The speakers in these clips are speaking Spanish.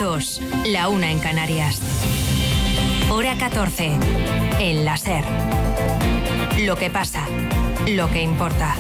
2, la 1 en Canarias. Hora 14, en la SER. Lo que pasa, lo que importa.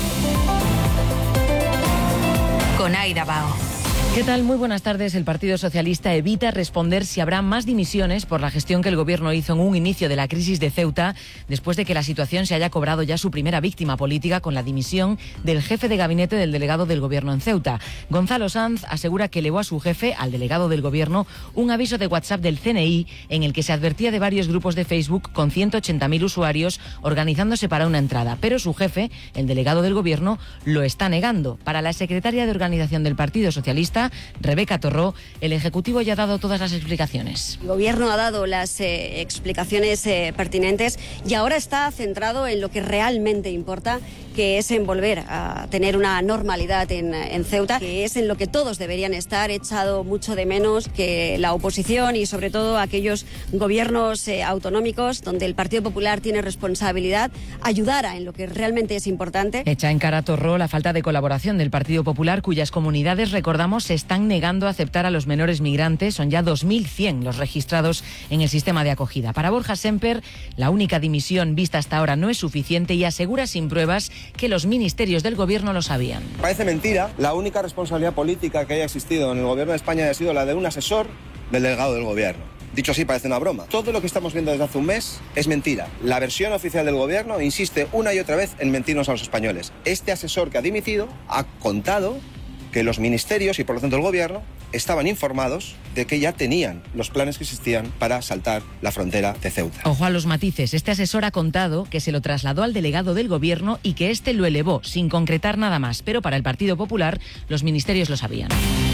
Con Aida Bao. ¿Qué tal? Muy buenas tardes. El Partido Socialista evita responder si habrá más dimisiones por la gestión que el Gobierno hizo en un inicio de la crisis de Ceuta, después de que la situación se haya cobrado ya su primera víctima política con la dimisión del jefe de gabinete del delegado del Gobierno en Ceuta. Gonzalo Sanz asegura que elevó a su jefe, al delegado del Gobierno, un aviso de WhatsApp del CNI en el que se advertía de varios grupos de Facebook con 180.000 usuarios organizándose para una entrada. Pero su jefe, el delegado del Gobierno, lo está negando. Para la secretaria de Organización del Partido Socialista, Rebeca Torró, el Ejecutivo ya ha dado todas las explicaciones. El Gobierno ha dado las explicaciones pertinentes y ahora está centrado en lo que realmente importa, que es en volver a tener una normalidad en Ceuta, que es en lo que todos deberían estar. He echado mucho de menos que la oposición y sobre todo aquellos gobiernos autonómicos donde el Partido Popular tiene responsabilidad ayudara en lo que realmente es importante. Echa en cara Torró la falta de colaboración del Partido Popular, cuyas comunidades, recordamos, se están negando a aceptar a los menores migrantes. Son ya 2.100 los registrados en el sistema de acogida. Para Borja Semper, la única dimisión vista hasta ahora no es suficiente y asegura sin pruebas que los ministerios del Gobierno lo sabían. Parece mentira. La única responsabilidad política que haya existido en el Gobierno de España ha sido la de un asesor del delegado del Gobierno. Dicho así, parece una broma. Todo lo que estamos viendo desde hace un mes es mentira. La versión oficial del Gobierno insiste una y otra vez en mentirnos a los españoles. Este asesor que ha dimitido ha contado que los ministerios y por lo tanto el Gobierno estaban informados de que ya tenían los planes que existían para saltar la frontera de Ceuta. Ojo a los matices. Este asesor ha contado que se lo trasladó al delegado del Gobierno y que éste lo elevó sin concretar nada más. Pero para el Partido Popular, los ministerios lo sabían.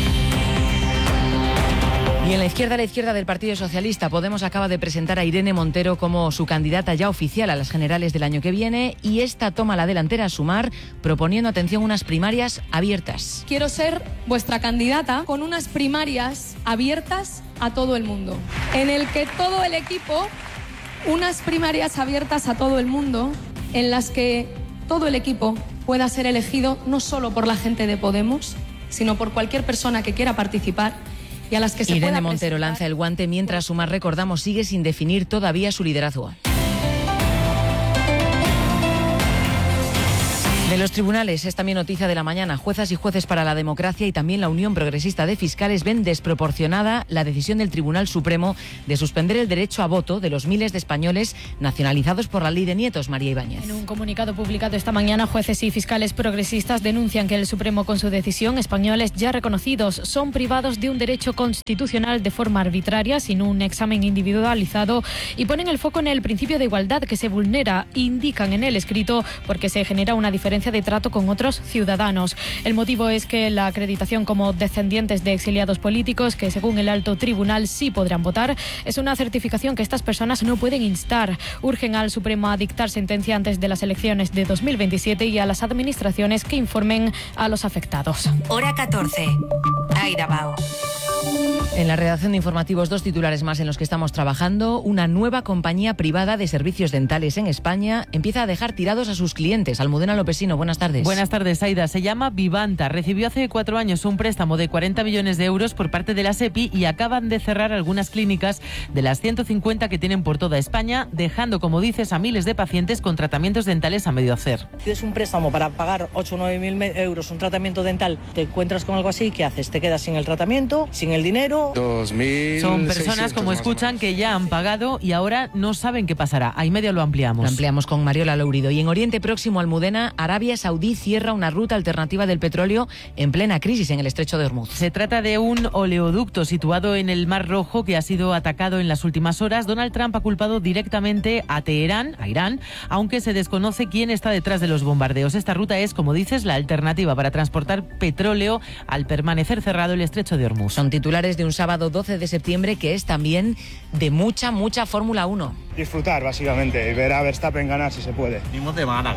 Y en la izquierda del Partido Socialista, Podemos acaba de presentar a Irene Montero como su candidata ya oficial a las generales del año que viene, y esta toma la delantera a Sumar, proponiendo, atención, unas primarias abiertas. Quiero ser vuestra candidata con unas primarias abiertas a todo el mundo, en el que todo el equipo, unas primarias abiertas a todo el mundo, en las que todo el equipo pueda ser elegido no solo por la gente de Podemos, sino por cualquier persona que quiera participar. Y a las que se Irene Montero lanza el guante mientras Sumar, recordamos, sigue sin definir todavía su liderazgo. De los tribunales es también noticia de la mañana. Juezas y jueces para la Democracia y también la Unión Progresista de Fiscales ven desproporcionada la decisión del Tribunal Supremo de suspender el derecho a voto de los miles de españoles nacionalizados por la ley de nietos. María Ibáñez. En un comunicado publicado esta mañana, jueces y fiscales progresistas denuncian que el Supremo, con su decisión, españoles ya reconocidos son privados de un derecho constitucional de forma arbitraria, sin un examen individualizado, y ponen el foco en el principio de igualdad que se vulnera, indican en el escrito, porque se genera una diferencia de trato con otros ciudadanos. El motivo es que la acreditación como descendientes de exiliados políticos, que según el alto tribunal sí podrán votar, es una certificación que estas personas no pueden instar. Urgen al Supremo a dictar sentencia antes de las elecciones de 2027 y a las administraciones que informen a los afectados. Hora 14. Aida Bao. En la redacción de informativos, dos titulares más en los que estamos trabajando. Una nueva compañía privada de servicios dentales en España empieza a dejar tirados a sus clientes. Almudena Lopesino, buenas tardes. Buenas tardes, Aida. Se llama Vivanta. Recibió hace 4 años un préstamo de 40 millones de euros por parte de la SEPI y acaban de cerrar algunas clínicas de las 150 que tienen por toda España, dejando, como dices, a miles de pacientes con tratamientos dentales a medio hacer. Pides un préstamo para pagar 8 o 9 mil euros un tratamiento dental, te encuentras con algo así, ¿qué haces? Te quedas sin el tratamiento, sin el dinero. Son personas, como escuchan, que ya han pagado y ahora no saben qué pasará. A y media lo ampliamos. Lo ampliamos con Mariola Lourido. Y en Oriente Próximo, Almudena, Arabia Saudí cierra una ruta alternativa del petróleo en plena crisis en el estrecho de Hormuz. Se trata de un oleoducto situado en el Mar Rojo que ha sido atacado en las últimas horas. Donald Trump ha culpado directamente a Teherán, a Irán, aunque se desconoce quién está detrás de los bombardeos. Esta ruta es, como dices, la alternativa para transportar petróleo al permanecer cerrado el estrecho de Hormuz. Son titulares de un sábado 12 de septiembre que es también de mucha Fórmula 1. Disfrutar, básicamente, y ver a Verstappen ganar si se puede. Venimos de Málaga.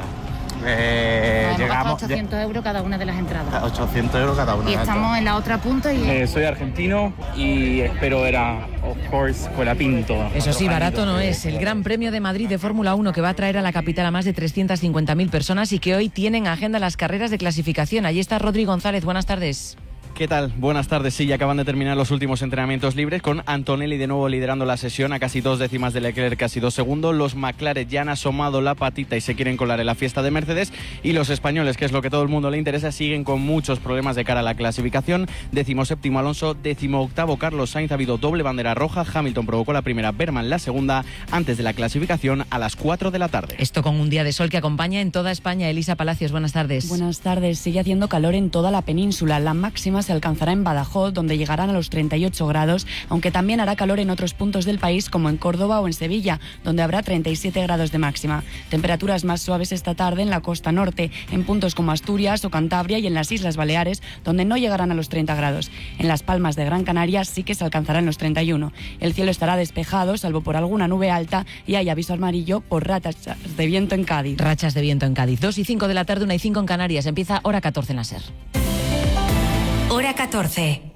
Llegamos 800 euros cada una de las entradas. 800 euros cada una. Y estamos en la otra punta y... Soy argentino y espero ver a, of course, Colapinto. Eso sí, barato no es. El Gran Premio de Madrid de Fórmula 1 que va a traer a la capital a más de 350.000 personas y que hoy tienen agenda las carreras de clasificación. Allí está Rodri González. Buenas tardes. ¿Qué tal? Buenas tardes. Sí, ya acaban de terminar los últimos entrenamientos libres con Antonelli de nuevo liderando la sesión a casi 2 décimas de Leclerc, casi 2 segundos. Los McLaren ya han asomado la patita y se quieren colar en la fiesta de Mercedes. Y los españoles, que es lo que todo el mundo le interesa, siguen con muchos problemas de cara a la clasificación. 17º Alonso, 18º Carlos Sainz. Ha habido doble bandera roja. Hamilton provocó la primera, Verman la segunda, antes de la clasificación a las 4 de la tarde. Esto con un día de sol que acompaña en toda España. Elisa Palacios, buenas tardes. Buenas tardes. Sigue haciendo calor en toda la península. La máxima se alcanzará en Badajoz, donde llegarán a los 38 grados, aunque también hará calor en otros puntos del país, como en Córdoba o en Sevilla, donde habrá 37 grados de máxima. Temperaturas más suaves esta tarde en la costa norte, en puntos como Asturias o Cantabria y en las Islas Baleares, donde no llegarán a los 30 grados. En Las Palmas de Gran Canaria sí que se alcanzarán los 31. El cielo estará despejado, salvo por alguna nube alta, y hay aviso amarillo por rachas de viento en Cádiz. Rachas de viento en Cádiz. 2:05 de la tarde, 1:05 en Canarias. Empieza Hora 14 en la SER. Hora 14.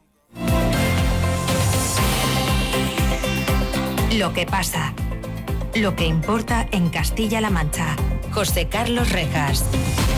Lo que pasa. Lo que importa en Castilla-La Mancha. José Carlos Rejas.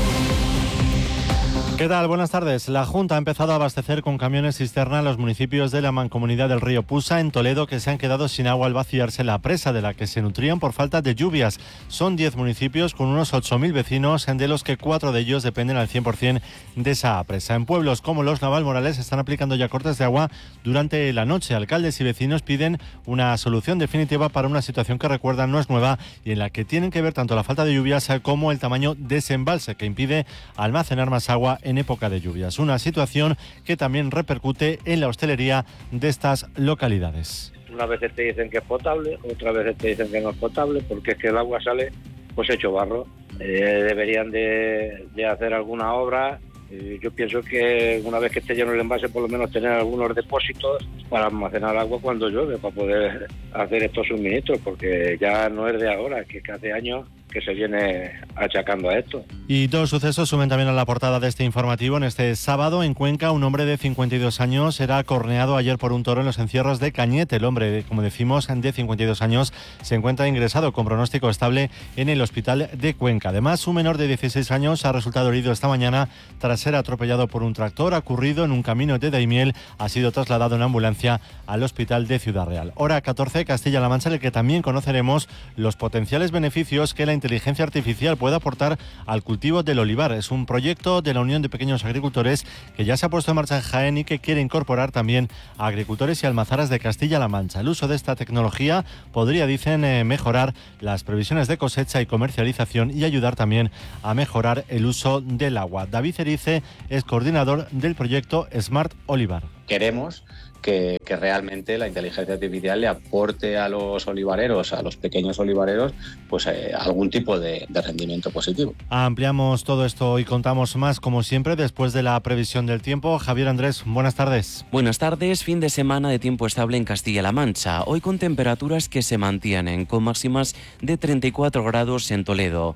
¿Qué tal? Buenas tardes. La Junta ha empezado a abastecer con camiones cisterna a los municipios de la Mancomunidad del Río Pusa, en Toledo, que se han quedado sin agua al vaciarse la presa de la que se nutrían por falta de lluvias. Son 10 municipios con unos 8.000 vecinos, de los que 4 de ellos dependen al 100% de esa presa. En pueblos como los Navalmorales están aplicando ya cortes de agua durante la noche. Alcaldes y vecinos piden una solución definitiva para una situación que, recuerdan, no es nueva y en la que tienen que ver tanto la falta de lluvias como el tamaño de ese embalse, que impide almacenar más agua en época de lluvias. Una situación que también repercute en la hostelería de estas localidades. Unas veces te dicen que es potable, otras veces te dicen que no es potable, porque es que el agua sale pues hecho barro. Deberían de hacer alguna obra. Yo pienso que una vez que esté lleno el envase, por lo menos tener algunos depósitos para almacenar agua cuando llueve, para poder hacer estos suministros, porque ya no es de ahora, que hace años que se viene achacando a esto. Y dos sucesos suben también a la portada de este informativo. En este sábado, en Cuenca, un hombre de 52 años era corneado ayer por un toro en los encierros de Cañete. El hombre, como decimos, de 52 años, se encuentra ingresado con pronóstico estable en el hospital de Cuenca. Además, un menor de 16 años ha resultado herido esta mañana tras ser atropellado por un tractor ocurrido en un camino de Daimiel. Ha sido trasladado en ambulancia al hospital de Ciudad Real. Hora 14, Castilla-La Mancha, en el que también conoceremos los potenciales beneficios que la inteligencia artificial puede aportar al cultivo del olivar. Es un proyecto de la Unión de Pequeños Agricultores que ya se ha puesto en marcha en Jaén y que quiere incorporar también a agricultores y almazaras de Castilla-La Mancha. El uso de esta tecnología podría, dicen, mejorar las previsiones de cosecha y comercialización y ayudar también a mejorar el uso del agua. David Erice es coordinador del proyecto Smart Olivar. Queremos que realmente la inteligencia artificial le aporte a los olivareros, a los pequeños olivareros, pues algún tipo de rendimiento positivo. Ampliamos todo esto y contamos más, como siempre, después de la previsión del tiempo. Javier Andrés, buenas tardes. Buenas tardes. Fin de semana de tiempo estable en Castilla-La Mancha. Hoy con temperaturas que se mantienen, con máximas de 34 grados en Toledo,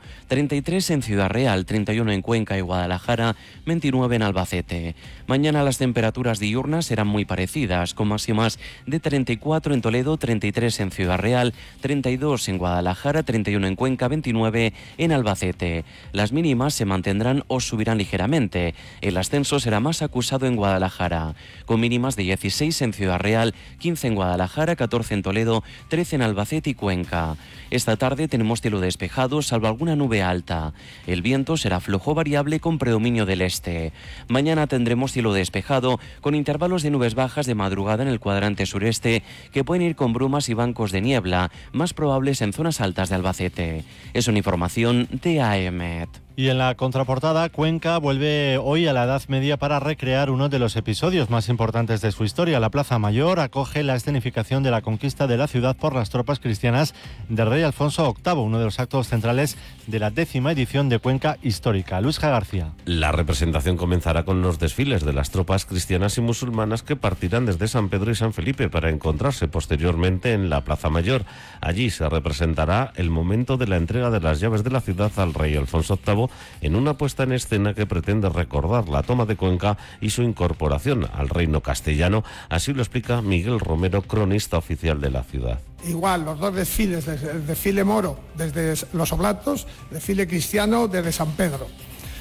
33 en Ciudad Real, 31 en Cuenca y Guadalajara, 29 en Albacete. Mañana las temperaturas diurnas serán muy parecidas, con máximas de 34 en Toledo, 33 en Ciudad Real, 32 en Guadalajara, 31 en Cuenca, 29 en Albacete. Las mínimas se mantendrán o subirán ligeramente. El ascenso será más acusado en Guadalajara, con mínimas de 16 en Ciudad Real, 15 en Guadalajara, 14 en Toledo, 13 en Albacete y Cuenca. Esta tarde tenemos cielo despejado, salvo alguna nube alta. El viento será flojo variable con predominio del este. Mañana tendremos cielo despejado, con intervalos de nubes bajas de madrugada en el cuadrante sureste, que pueden ir con brumas y bancos de niebla, más probables en zonas altas de Albacete. Es una información de AEMET. Y en la contraportada, Cuenca vuelve hoy a la Edad Media para recrear uno de los episodios más importantes de su historia. La Plaza Mayor acoge la escenificación de la conquista de la ciudad por las tropas cristianas del rey Alfonso VIII, uno de los actos centrales de la 10ª edición de Cuenca Histórica. Luis G. García. La representación comenzará con los desfiles de las tropas cristianas y musulmanas que partirán desde San Pedro y San Felipe para encontrarse posteriormente en la Plaza Mayor. Allí se representará el momento de la entrega de las llaves de la ciudad al rey Alfonso VIII, en una puesta en escena que pretende recordar la toma de Cuenca y su incorporación al reino castellano. Así lo explica Miguel Romero, cronista oficial de la ciudad. Igual, los dos desfiles, el desfile moro desde los Oblatos, el desfile cristiano desde San Pedro.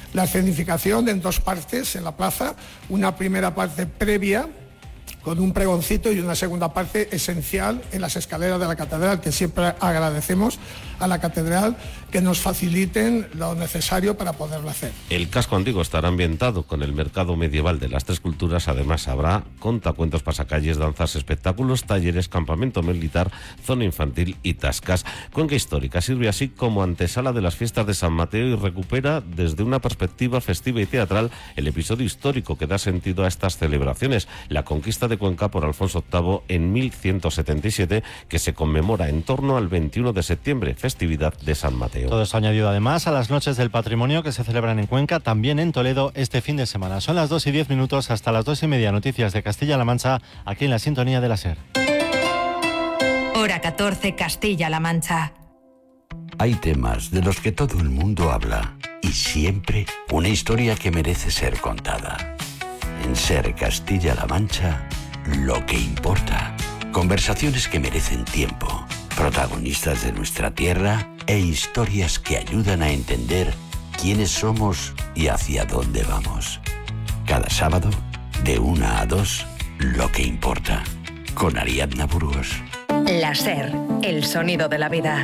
La escenificación en 2 partes en la plaza, una primera parte previa con un pregoncito y una segunda parte esencial en las escaleras de la catedral, que siempre agradecemos a la catedral que nos faciliten lo necesario para poderlo hacer. El casco antiguo estará ambientado con el mercado medieval de las 3 culturas. Además habrá contacuentos, pasacalles, danzas, espectáculos, talleres, campamento militar, zona infantil y tascas. Cuenca Histórica sirve así como antesala de las fiestas de San Mateo y recupera desde una perspectiva festiva y teatral el episodio histórico que da sentido a estas celebraciones, la conquista de Cuenca por Alfonso VIII en 1177, que se conmemora en torno al 21 de septiembre, festividad de San Mateo. Todo esto añadido además a las noches del patrimonio que se celebran en Cuenca, también en Toledo este fin de semana. Son las 2:10, hasta las 2:30, noticias de Castilla-La Mancha, aquí en la sintonía de la SER. Hora 14, Castilla-La Mancha. Hay temas de los que todo el mundo habla y siempre una historia que merece ser contada. En SER Castilla-La Mancha, lo que importa. Conversaciones que merecen tiempo. Protagonistas de nuestra tierra e historias que ayudan a entender quiénes somos y hacia dónde vamos. Cada sábado, de 1 a 2, lo que importa. Con Ariadna Burgos. La SER, el sonido de la vida.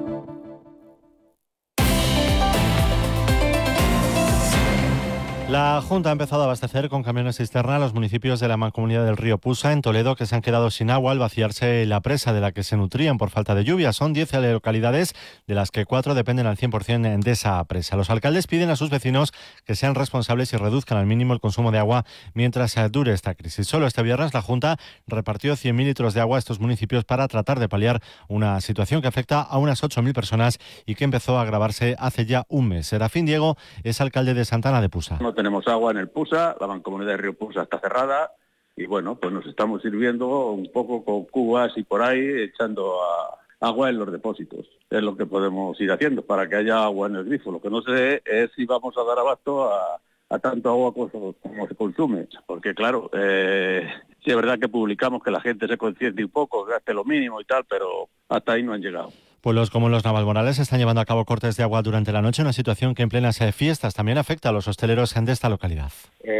La Junta ha empezado a abastecer con camiones cisterna a los municipios de la Mancomunidad del Río Pusa, en Toledo, que se han quedado sin agua al vaciarse la presa de la que se nutrían por falta de lluvia. Son 10 localidades, de las que 4 dependen al 100% de esa presa. Los alcaldes piden a sus vecinos que sean responsables y reduzcan al mínimo el consumo de agua mientras dure esta crisis. Solo este viernes la Junta repartió 100.000 litros de agua a estos municipios para tratar de paliar una situación que afecta a unas 8.000 personas y que empezó a agravarse hace ya un mes. Serafín Diego es alcalde de Santana de Pusa. No tenemos agua en el Pusa, la Mancomunidad de Río Pusa está cerrada y bueno, pues nos estamos sirviendo un poco con cubas y por ahí echando agua en los depósitos. Es lo que podemos ir haciendo para que haya agua en el grifo. Lo que no sé es si vamos a dar abasto a tanto agua como se consume, porque claro, sí es verdad que publicamos que la gente se conciente un poco, gaste lo mínimo y tal, pero hasta ahí no han llegado. Pueblos como los Navalmorales están llevando a cabo cortes de agua durante la noche, una situación que en plenas fiestas también afecta a los hosteleros de esta localidad.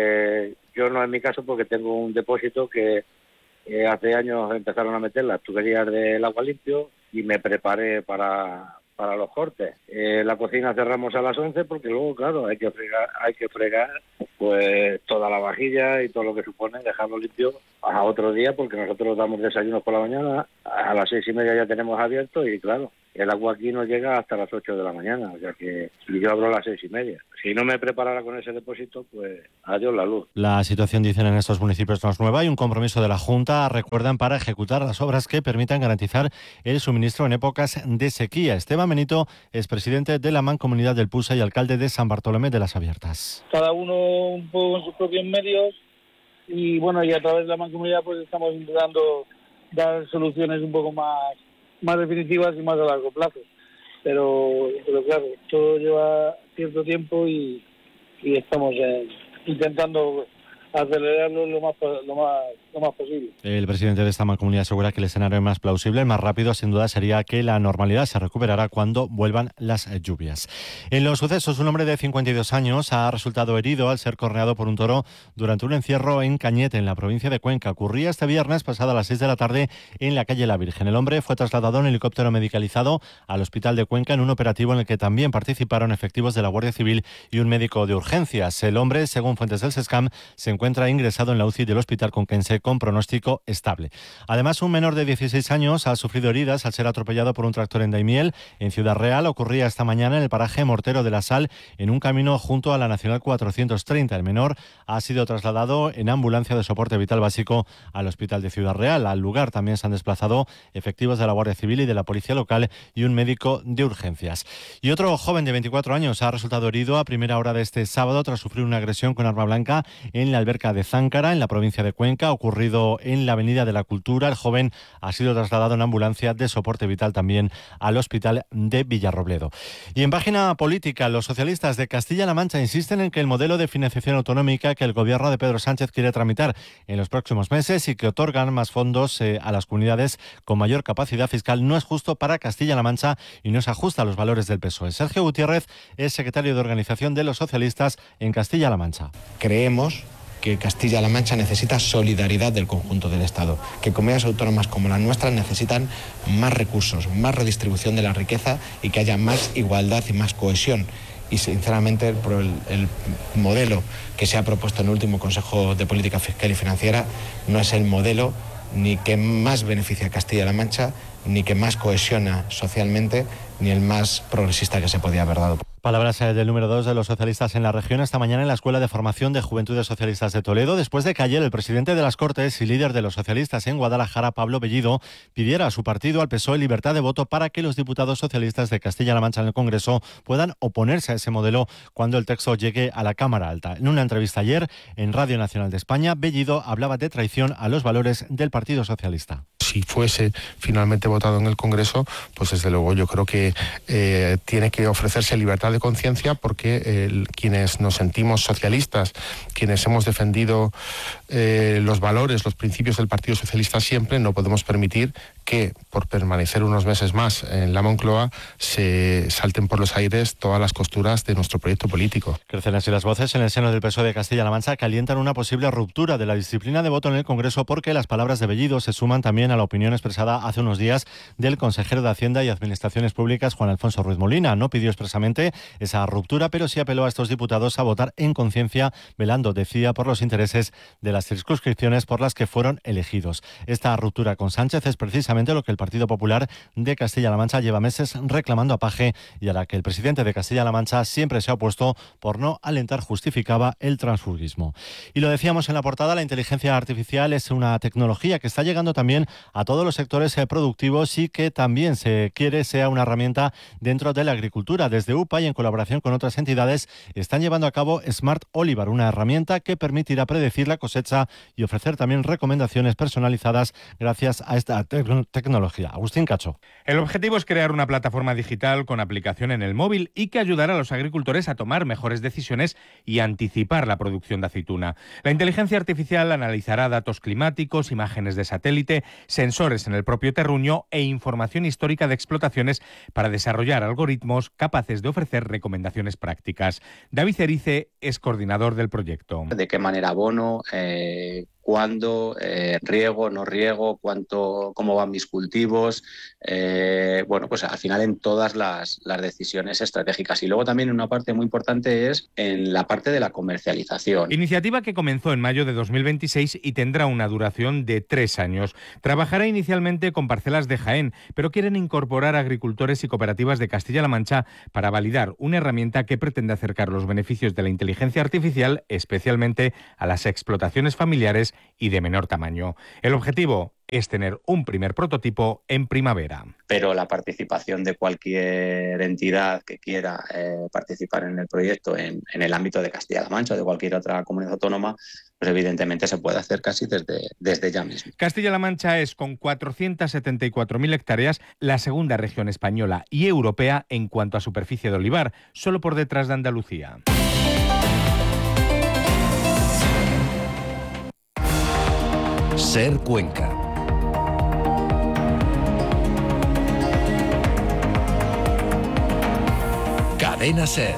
Yo no en mi caso, porque tengo un depósito que hace años empezaron a meter las tuberías del agua limpio y me preparé para los cortes. La cocina cerramos a las 11 porque luego, claro, hay que fregar pues toda la vajilla y todo lo que supone dejarlo limpio a otro día, porque nosotros damos desayunos por la mañana, a las 6:30 ya tenemos abierto y claro, el agua aquí no llega hasta las 8 de la mañana, o sea que y yo abro a las 6:30. Si no me preparara con ese depósito, pues adiós la luz. La situación, dicen en estos municipios, no es nueva. Hay un compromiso de la Junta, recuerdan, para ejecutar las obras que permitan garantizar el suministro en épocas de sequía. Esteban Benito es presidente de la Mancomunidad del Pusa y alcalde de San Bartolomé de las Abiertas. Cada uno un poco con sus propios medios y bueno, y a través de la Mancomunidad pues estamos intentando dar soluciones un poco más definitivas y más a largo plazo. Pero claro, todo lleva cierto tiempo y estamos intentando acelerarlo lo más posible. El presidente de esta mancomunidad asegura que el escenario más plausible, el más rápido, sin duda, sería que la normalidad se recuperará cuando vuelvan las lluvias. En los sucesos, un hombre de 52 años ha resultado herido al ser corneado por un toro durante un encierro en Cañete, en la provincia de Cuenca. Ocurría este viernes pasado a las 6 de la tarde en la calle La Virgen. El hombre fue trasladado en helicóptero medicalizado al hospital de Cuenca en un operativo en el que también participaron efectivos de la Guardia Civil y un médico de urgencias. El hombre, según fuentes del SESCAM, se encuentra ingresado en la UCI del hospital conquense con pronóstico estable. Además, un menor de 16 años ha sufrido heridas al ser atropellado por un tractor en Daimiel, en Ciudad Real. Ocurría esta mañana en el paraje Mortero de la Sal, en un camino junto a la Nacional 430. El menor ha sido trasladado en ambulancia de soporte vital básico al hospital de Ciudad Real. Al lugar también se han desplazado efectivos de la Guardia Civil y de la Policía Local y un médico de urgencias. Y otro joven de 24 años ha resultado herido a primera hora de este sábado tras sufrir una agresión con arma blanca en la alberca Berca de Záncara, en la provincia de Cuenca, ocurrido en la Avenida de la Cultura. El joven ha sido trasladado en ambulancia de soporte vital también al hospital de Villarrobledo. Y en página política, los socialistas de Castilla-La Mancha insisten en que el modelo de financiación autonómica que el gobierno de Pedro Sánchez quiere tramitar en los próximos meses y que otorgan más fondos a las comunidades con mayor capacidad fiscal no es justo para Castilla-La Mancha y no se ajusta a los valores del PSOE. Sergio Gutiérrez es secretario de organización de los socialistas en Castilla-La Mancha. Creemos que Castilla-La Mancha necesita solidaridad del conjunto del Estado, que comunidades autónomas como la nuestra necesitan más recursos, más redistribución de la riqueza y que haya más igualdad y más cohesión. Y sinceramente el modelo que se ha propuesto en el último Consejo de Política Fiscal y Financiera no es el modelo ni que más beneficia a Castilla-La Mancha, ni que más cohesiona socialmente, ni el más progresista que se podía haber dado. Palabras del número 2 de los socialistas en la región esta mañana en la Escuela de Formación de Juventudes Socialistas de Toledo, después de que ayer el presidente de las Cortes y líder de los socialistas en Guadalajara, Pablo Bellido, pidiera a su partido, al PSOE, libertad de voto para que los diputados socialistas de Castilla-La Mancha en el Congreso puedan oponerse a ese modelo cuando el texto llegue a la Cámara Alta. En una entrevista ayer en Radio Nacional de España, Bellido hablaba de traición a los valores del Partido Socialista. Si fuese finalmente votado en el Congreso, pues desde luego yo creo que tiene que ofrecerse libertad de conciencia, porque quienes nos sentimos socialistas, quienes hemos defendido los valores, los principios del Partido Socialista siempre, no podemos permitir que por permanecer unos meses más en la Moncloa se salten por los aires todas las costuras de nuestro proyecto político. Crecen así las voces en el seno del PSOE de Castilla-La Mancha que alientan una posible ruptura de la disciplina de voto en el Congreso, porque las palabras de Bellido se suman también a la opinión expresada hace unos días del consejero de Hacienda y Administraciones Públicas, Juan Alfonso Ruiz Molina. No pidió expresamente esa ruptura, pero sí apeló a estos diputados a votar en conciencia, velando, decía, por los intereses de las circunscripciones por las que fueron elegidos. Esta ruptura con Sánchez es precisamente lo que el Partido Popular de Castilla-La Mancha lleva meses reclamando a Paje y a la que el presidente de Castilla-La Mancha siempre se ha opuesto por no alentar, justificaba, el transfugismo. Y lo decíamos en la portada, la inteligencia artificial es una tecnología que está llegando también a todos los sectores productivos y que también se quiere sea una herramienta dentro de la agricultura. Desde UPA y en colaboración con otras entidades están llevando a cabo Smart Olivar, una herramienta que permitirá predecir la cosecha y ofrecer también recomendaciones personalizadas gracias a esta tecnología. Agustín Cacho. El objetivo es crear una plataforma digital con aplicación en el móvil y que ayudará a los agricultores a tomar mejores decisiones y anticipar la producción de aceituna. La inteligencia artificial analizará datos climáticos, imágenes de satélite, sensores en el propio terruño e información histórica de explotaciones para desarrollar algoritmos capaces de ofrecer recomendaciones prácticas. David Erice es coordinador del proyecto. ¿De qué manera abono? ¿Cuándo? ¿Riego? ¿No riego? ¿Cómo van mis cultivos? Pues al final en todas las decisiones estratégicas. Y luego también una parte muy importante es en la parte de la comercialización. Iniciativa que comenzó en mayo de 2026 y tendrá una duración de 3 años. Trabajará inicialmente con parcelas de Jaén, pero quieren incorporar agricultores y cooperativas de Castilla-La Mancha para validar una herramienta que pretende acercar los beneficios de la inteligencia artificial, especialmente a las explotaciones familiares y de menor tamaño. El objetivo es tener un primer prototipo en primavera. Pero la participación de cualquier entidad que quiera participar en el proyecto en el ámbito de Castilla-La Mancha o de cualquier otra comunidad autónoma, pues evidentemente se puede hacer casi desde ya mismo. Castilla-La Mancha es, con 474.000 hectáreas, la segunda región española y europea en cuanto a superficie de olivar, solo por detrás de Andalucía. Ser Cuenca. Cadena Ser.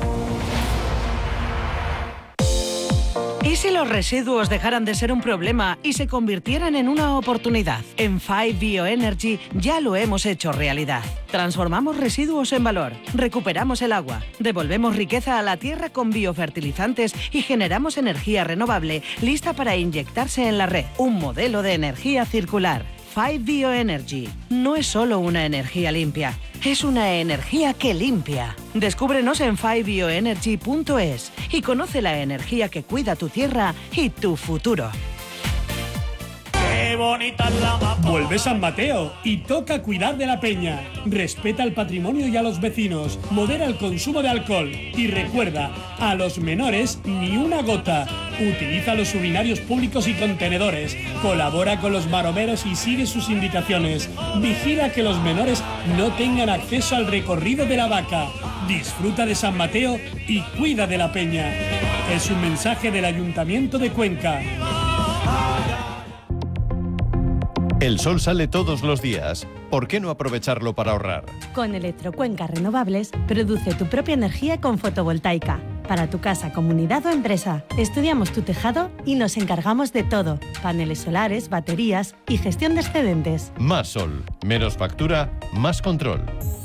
¿Y si los residuos dejaran de ser un problema y se convirtieran en una oportunidad? En 5 Bioenergy ya lo hemos hecho realidad. Transformamos residuos en valor, recuperamos el agua, devolvemos riqueza a la tierra con biofertilizantes y generamos energía renovable lista para inyectarse en la red. Un modelo de energía circular. 5 Bioenergy no es solo una energía limpia, es una energía que limpia. Descúbrenos en 5bioenergy.es y conoce la energía que cuida tu tierra y tu futuro. qué bonita es la amapola. Vuelve San Mateo y toca cuidar de la peña. Respeta el patrimonio y a los vecinos. Modera el consumo de alcohol. Y recuerda, a los menores ni una gota. Utiliza los urinarios públicos y contenedores. Colabora con los maromeros y sigue sus indicaciones. Vigila que los menores no tengan acceso al recorrido de la vaca. Disfruta de San Mateo y cuida de la peña. Es un mensaje del Ayuntamiento de Cuenca. El sol sale todos los días. ¿Por qué no aprovecharlo para ahorrar? Con Electrocuenca Renovables, produce tu propia energía con fotovoltaica. Para tu casa, comunidad o empresa, estudiamos tu tejado y nos encargamos de todo. Paneles solares, baterías y gestión de excedentes. Más sol, menos factura, más control.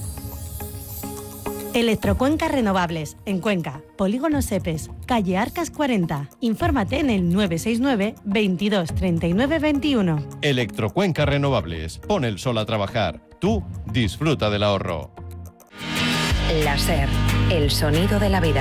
Electrocuenca Renovables, en Cuenca, Polígono Sepes, calle Arcas 40. Infórmate en el 969 22 39 21. Electrocuenca Renovables. Pon el sol a trabajar. Tú disfruta del ahorro. La SER, el sonido de la vida.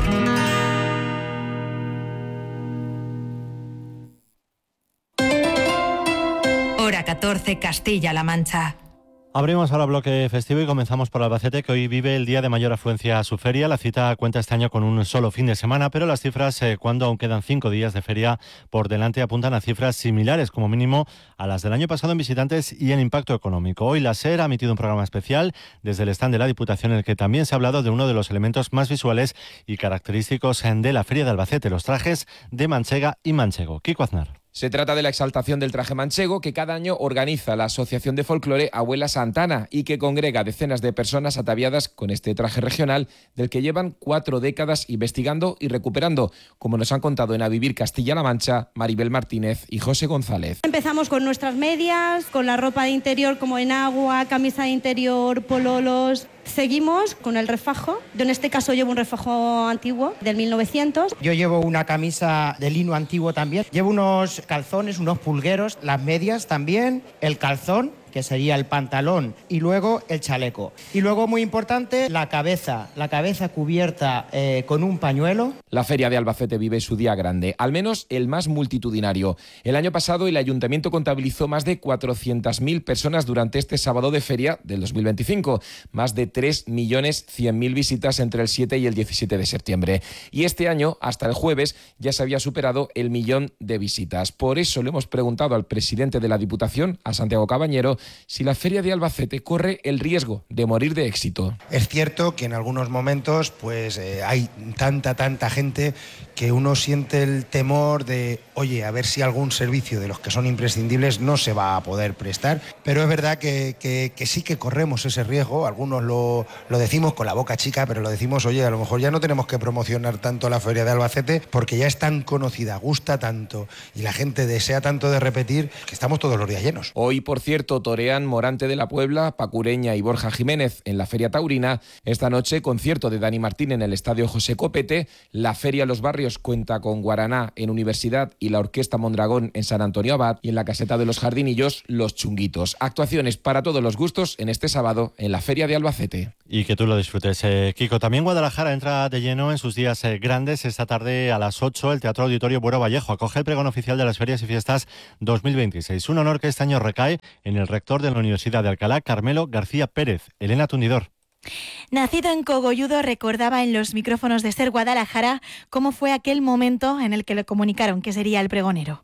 Hora 14, Castilla-La Mancha. Abrimos ahora bloque festivo y comenzamos por Albacete, que hoy vive el día de mayor afluencia a su feria. La cita cuenta este año con un solo fin de semana, pero las cifras, cuando aún quedan 5 días de feria por delante, apuntan a cifras similares, como mínimo, a las del año pasado en visitantes y en impacto económico. Hoy la SER ha emitido un programa especial desde el stand de la Diputación, en el que también se ha hablado de uno de los elementos más visuales y característicos de la feria de Albacete, los trajes de manchega y manchego. Kiko Aznar. Se trata de la exaltación del traje manchego que cada año organiza la Asociación de Folclore Abuela Santana y que congrega decenas de personas ataviadas con este traje regional del que llevan 4 décadas investigando y recuperando, como nos han contado en A Vivir Castilla-La Mancha, Maribel Martínez y José González. Empezamos con nuestras medias, con la ropa de interior como enagua, camisa de interior, pololos. Seguimos con el refajo. Yo en este caso llevo un refajo antiguo del 1900. Yo llevo una camisa de lino antiguo también. Llevo unos calzones, unos pulgueros, las medias también, el calzón, que sería el pantalón, y luego el chaleco. Y luego, muy importante, la cabeza cubierta con un pañuelo. La Feria de Albacete vive su día grande, al menos el más multitudinario. El año pasado el Ayuntamiento contabilizó más de 400.000 personas durante este sábado de feria del 2025, más de 3.100.000 visitas entre el 7 y el 17 de septiembre. Y este año, hasta el jueves, ya se había superado el 1.000.000 de visitas. Por eso le hemos preguntado al presidente de la Diputación, a Santiago Cabañero, si la Feria de Albacete corre el riesgo de morir de éxito. Es cierto que en algunos momentos hay tanta gente que uno siente el temor de, oye, a ver si algún servicio de los que son imprescindibles no se va a poder prestar, pero es verdad que sí que corremos ese riesgo. Algunos lo decimos con la boca chica, pero lo decimos, oye, a lo mejor ya no tenemos que promocionar tanto la Feria de Albacete porque ya es tan conocida, gusta tanto y la gente desea tanto de repetir que estamos todos los días llenos. Hoy, por cierto, torean Morante de la Puebla, Pacureña y Borja Jiménez en la Feria Taurina. Esta noche, concierto de Dani Martín en el Estadio José Copete. La Feria Los Barrios cuenta con Guaraná en Universidad y la Orquesta Mondragón en San Antonio Abad, y en la Caseta de los Jardinillos, Los Chunguitos. Actuaciones para todos los gustos en este sábado en la Feria de Albacete. Y que tú lo disfrutes, Kiko. También Guadalajara entra de lleno en sus días grandes. Esta tarde a las 8 el Teatro Auditorio Buero Vallejo acoge el pregón oficial de las Ferias y Fiestas 2026. Un honor que este año recae en el rector de la Universidad de Alcalá, Carmelo García Pérez. Elena Tundidor. Nacido en Cogolludo, recordaba en los micrófonos de SER Guadalajara cómo fue aquel momento en el que le comunicaron que sería el pregonero.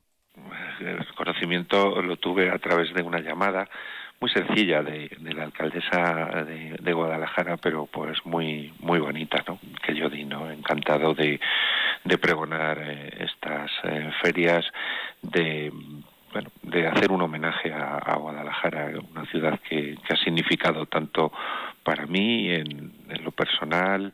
El conocimiento lo tuve a través de una llamada muy sencilla de la alcaldesa de Guadalajara, pero pues muy bonita, ¿no? Que yo di, ¿no? Encantado de pregonar estas ferias, de hacer un homenaje a Guadalajara, una ciudad que ha significado tanto para mí en lo personal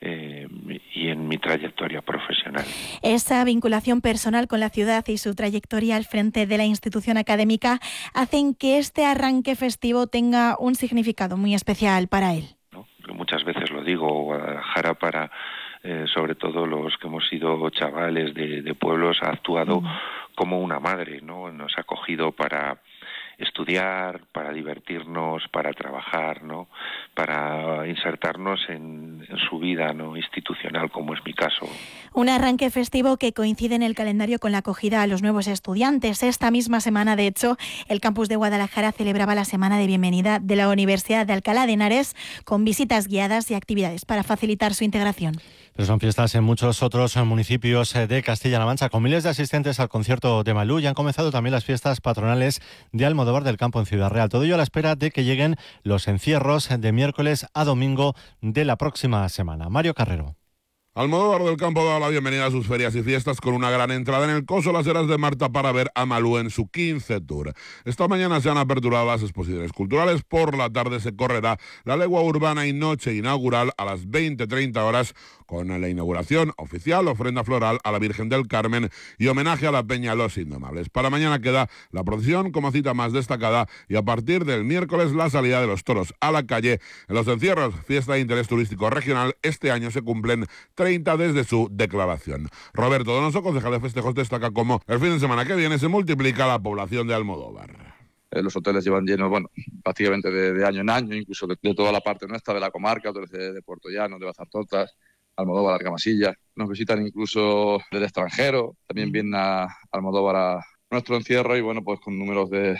y en mi trayectoria profesional. Esa vinculación personal con la ciudad y su trayectoria al frente de la institución académica hacen que este arranque festivo tenga un significado muy especial para él. ¿No? Muchas veces lo digo, Guadalajara para sobre todo los que hemos sido chavales de pueblos ha actuado como una madre, ¿no? Nos ha acogido para estudiar, para divertirnos, para trabajar, ¿no? Para insertarnos en su vida, ¿no? institucional, como es mi caso. Un arranque festivo que coincide en el calendario con la acogida a los nuevos estudiantes. Esta misma semana, de hecho, el campus de Guadalajara celebraba la semana de bienvenida de la Universidad de Alcalá de Henares, con visitas guiadas y actividades para facilitar su integración. Pero son fiestas en muchos otros municipios de Castilla-La Mancha, con miles de asistentes al concierto de Malú, y han comenzado también las fiestas patronales de Almodóvar del Campo en Ciudad Real. Todo ello a la espera de que lleguen los encierros de miércoles a domingo de la próxima semana. Mario Carrero. Almodóvar del Campo da la bienvenida a sus ferias y fiestas con una gran entrada en el Coso Las Heras de Marta para ver a Malú en su 15 Tour. Esta mañana se han aperturado las exposiciones culturales. Por la tarde se correrá la legua urbana y noche inaugural a las 20:30 horas con la inauguración oficial, ofrenda floral a la Virgen del Carmen y homenaje a la Peña Los Indomables. Para mañana queda la procesión como cita más destacada y a partir del miércoles la salida de los toros a la calle. En los encierros, fiesta de interés turístico regional, este año se cumplen 30 desde su declaración. Roberto Donoso, concejal de festejos, destaca cómo el fin de semana que viene se multiplica la población de Almodóvar. Los hoteles llevan llenos, prácticamente de año en año, incluso de toda la parte nuestra de la comarca, hoteles de Puerto Llano, de Bazartotas, Almodóvar, Argamasilla. Nos visitan incluso del extranjero, también vienen a Almodóvar a nuestro encierro y pues con números de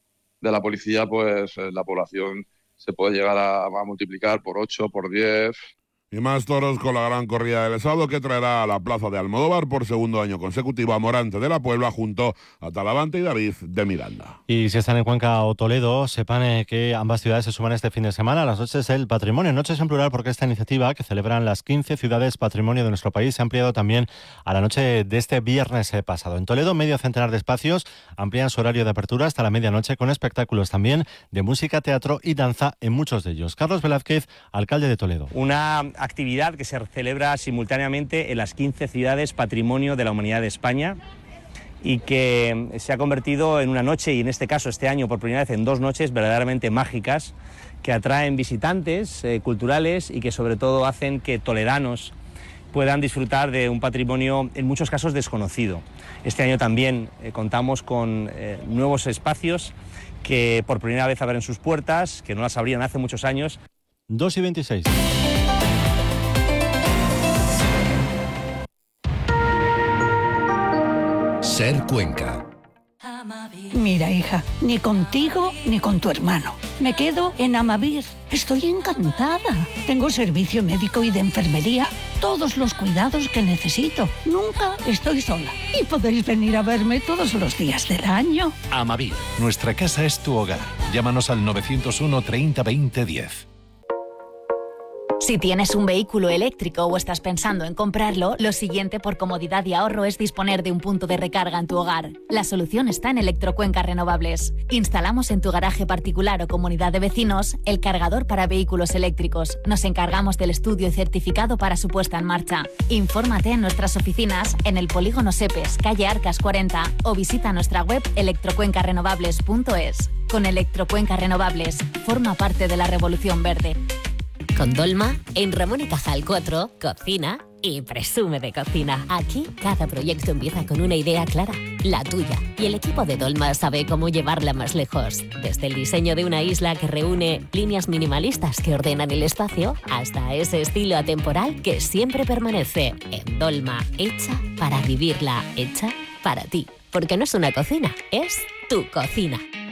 la policía, pues la población se puede llegar a multiplicar por 8, por 10... Y más toros con la gran corrida del sábado que traerá a la plaza de Almodóvar por segundo año consecutivo a Morante de la Puebla junto a Talavante y David de Miranda. Y si están en Cuenca o Toledo, sepan que ambas ciudades se suman este fin de semana a las noches del patrimonio. Noches en plural porque esta iniciativa que celebran las 15 ciudades patrimonio de nuestro país se ha ampliado también a la noche de este viernes pasado. En Toledo, medio centenar de espacios amplían su horario de apertura hasta la medianoche con espectáculos también de música, teatro y danza en muchos de ellos. Carlos Velázquez, alcalde de Toledo. Una actividad que se celebra simultáneamente en las 15 ciudades Patrimonio de la Humanidad de España y que se ha convertido en una noche, y en este caso este año por primera vez en 2 noches verdaderamente mágicas que atraen visitantes culturales y que sobre todo hacen que toledanos puedan disfrutar de un patrimonio en muchos casos desconocido. Este año también contamos con nuevos espacios que por primera vez abren sus puertas, que no las abrían hace muchos años. 2:26. Ser Cuenca. Mira, hija, ni contigo ni con tu hermano. Me quedo en Amavir. Estoy encantada. Tengo servicio médico y de enfermería, todos los cuidados que necesito. Nunca estoy sola. Y podéis venir a verme todos los días del año. Amavir, nuestra casa es tu hogar. Llámanos al 901 30 20 10. Si tienes un vehículo eléctrico o estás pensando en comprarlo, lo siguiente por comodidad y ahorro es disponer de un punto de recarga en tu hogar. La solución está en Electrocuenca Renovables. Instalamos en tu garaje particular o comunidad de vecinos el cargador para vehículos eléctricos. Nos encargamos del estudio y certificado para su puesta en marcha. Infórmate en nuestras oficinas en el Polígono Sepes, calle Arcas 40, o visita nuestra web electrocuencarenovables.es. Con Electrocuenca Renovables, forma parte de la revolución verde. Con Dolma, en Ramón y Cajal 4, cocina y presume de cocina. Aquí, cada proyecto empieza con una idea clara, la tuya. Y el equipo de Dolma sabe cómo llevarla más lejos. Desde el diseño de una isla que reúne líneas minimalistas que ordenan el espacio, hasta ese estilo atemporal que siempre permanece. En Dolma, hecha para vivirla, hecha para ti. Porque no es una cocina, es tu cocina.